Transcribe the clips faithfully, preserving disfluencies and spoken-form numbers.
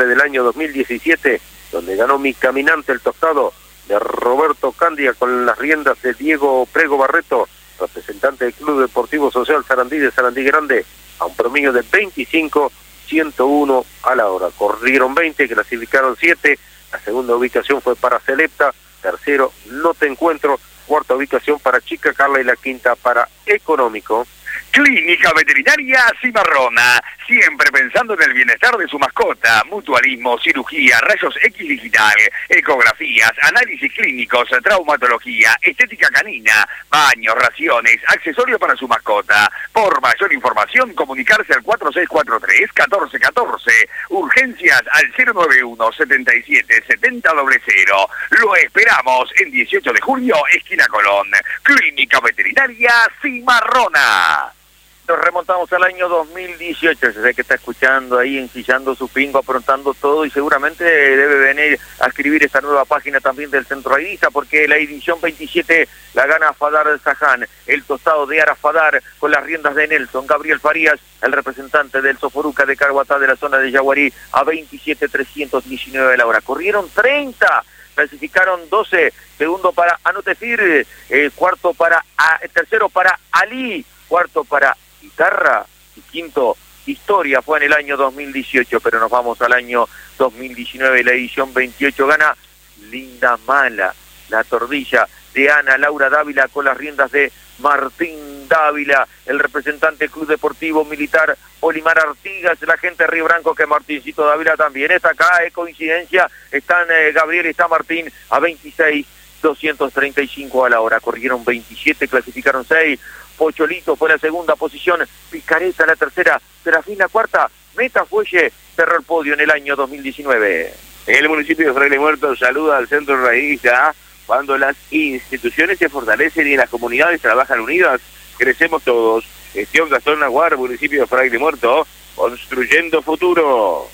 septiembre del año dos mil diecisiete, donde ganó Mi Caminante el Tostado de Roberto Candia con las riendas de Diego Prego Barreto, representante del Club Deportivo Social Sarandí de Sarandí Grande, a un promedio de veinticinco ciento uno a la hora. Corrieron veinte, clasificaron siete, la segunda ubicación fue para Selepta, tercero No Te Encuentro, cuarta ubicación para Chica Carla y la quinta para Económico. Clínica Veterinaria Cimarrona, siempre pensando en el bienestar de su mascota. Mutualismo, cirugía, rayos X digital, ecografías, análisis clínicos, traumatología, estética canina, baños, raciones, accesorios para su mascota. Por mayor información, comunicarse al cuatro seis cuatro tres, uno cuatro uno cuatro, urgencias al cero nueve uno, setenta y siete, setenta cero. Lo esperamos en dieciocho de julio, esquina Colón. Clínica Veterinaria Cimarrona. Nos remontamos al año dos mil dieciocho, yo sé que está escuchando ahí, ensillando su pingo, aprontando todo y seguramente debe venir a escribir esta nueva página también del Centro Raidista, porque la edición veintisiete la gana Fadar Saján, el tostado de Arafadar con las riendas de Nelson Gabriel Farías, el representante del Soforuca de Carhuatá de la zona de Yaguarí, a veintisiete trescientos diecinueve de la hora. Corrieron treinta, clasificaron doce, segundo para Anotefir, eh, cuarto para, a, tercero para Ali, cuarto para Guitarra y quinto Historia. Fue en el año dos mil dieciocho, pero nos vamos al año dos mil diecinueve, la edición veintiocho gana Linda Mala, la tordilla de Ana Laura Dávila con las riendas de Martín Dávila, el representante del Club Deportivo Militar Olimar Artigas, la gente de Río Branco, que Martincito Dávila también está acá, es coincidencia, están eh, Gabriel y está Martín a veintiséis doscientos treinta y cinco a la hora. Corrieron veintisiete, clasificaron seis. Pocholito fue la segunda posición, Picareta la tercera, Serafín la cuarta, Meta Fuelle cerró el podio en el año dos mil diecinueve. El municipio de Fraile Muerto saluda al Centro Raidista. Cuando las instituciones se fortalecen y las comunidades trabajan unidas, crecemos todos. Gestión Gastón Naguar, municipio de Fraile Muerto, construyendo futuro.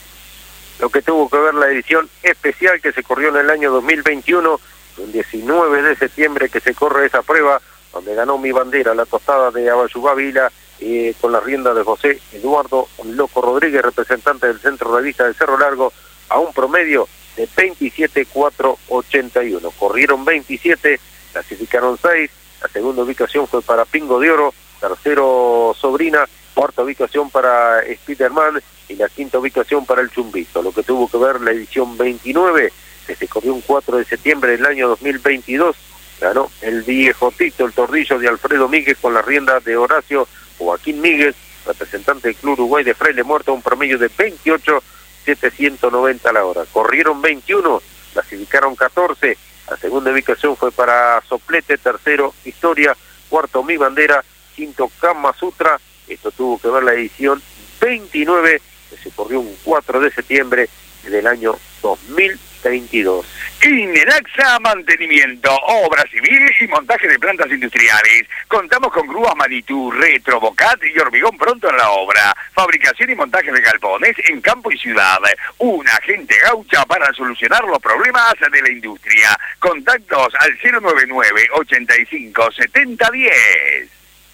Lo que tuvo que ver la edición especial que se corrió en el año dos mil veintiuno, el diecinueve de septiembre que se corre esa prueba, donde ganó Mi Bandera, la tostada de Abayubá Vila, eh, con la rienda de José Eduardo Loco Rodríguez, representante del Centro Revista de Cerro Largo, a un promedio de veintisiete cuatrocientos ochenta y uno. Corrieron veintisiete, clasificaron seis, la segunda ubicación fue para Pingo de Oro, tercero Sobrina, cuarta ubicación para Spiderman y la quinta ubicación para el Chumbito. Lo que tuvo que ver la edición veintinueve, que se corrió un cuatro de septiembre del año dos mil veintidós, ganó el viejo Tito, el tordillo de Alfredo Míguez con la rienda de Horacio Joaquín Míguez, representante del Club Uruguay de Fraile Muerto, un promedio de veintiocho setecientos noventa a la hora. Corrieron veintiuno, clasificaron catorce, la segunda ubicación fue para Soplete, tercero Historia, cuarto Mi Bandera, quinto Kama Sutra. Esto tuvo que ver la edición veintinueve, que se corrió un cuatro de septiembre del año dos mil veintidós. Inenaxa Mantenimiento, obra civil y montaje de plantas industriales. Contamos con grúas Manitú, Retro, Bocat y hormigón pronto en la obra. Fabricación y montaje de galpones en campo y ciudad. Una agente gaucha para solucionar los problemas de la industria. Contactos al cero nueve nueve, ochenta y cinco, setenta diez.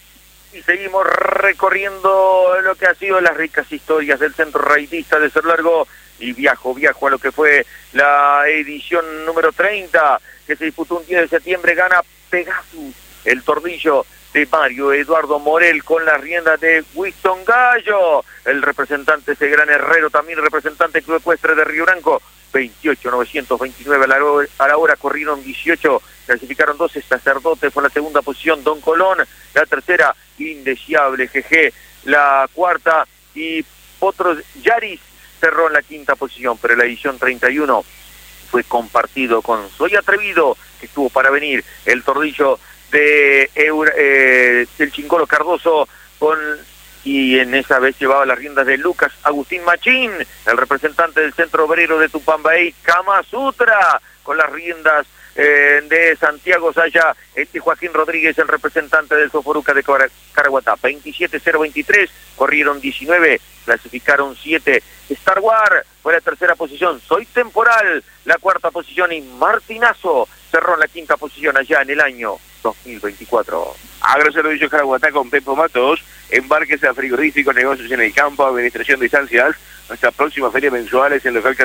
Y seguimos recorriendo lo que ha sido las ricas historias del Centro Raidista de Cerro Largo. Y viajo, viajo a lo que fue la edición número treinta, que se disputó un diez de septiembre, gana Pegasus, el tordillo de Mario Eduardo Morel con las riendas de Winston Gallo, el representante ese gran herrero, también representante del Club Ecuestre de Río Branco, veintiocho novecientos veintinueve a la hora, a la hora corrieron dieciocho, clasificaron doce, Sacerdote fue la segunda posición, Don Colón, la tercera, Indeseable G G, la cuarta, y Potros Yaris cerró en la quinta posición, pero la edición treinta y uno fue compartido con Soy Atrevido, que estuvo para venir, el tordillo de Eura, eh, del Chingolo Cardoso, con y en esa vez llevaba las riendas de Lucas Agustín Machín, el representante del Centro Obrero de Tupambaí, Kama Sutra, con las riendas eh, de Santiago Saya, este Joaquín Rodríguez, el representante del Soforuca de Caraguatá, veintisiete cero veintitrés, corrieron diecinueve, clasificaron siete, Star Wars fue la tercera posición, Soy Temporal, la cuarta posición, y Martinazo cerró en la quinta posición allá en el año dos mil veinticuatro. Agroservicios Caraguatá con Pepo Matos, embarques a frigorífico, negocios en el campo, administración de distancias. Nuestra próxima feria mensual es en el local